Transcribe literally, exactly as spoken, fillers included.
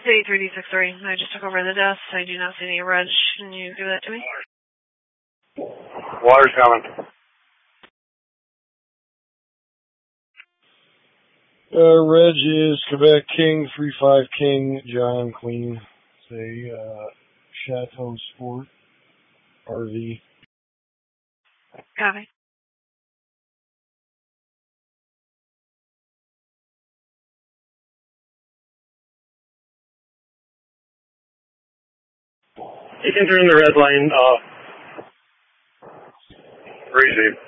eight three D six three. I just took over the desk. I do not see any reg. Can you give that to me? Water's coming. Uh, reg is Quebec King, three five King, John Queen. Say, uh, Chateau Sport, R V. Copy. You can turn the red line off. Receive.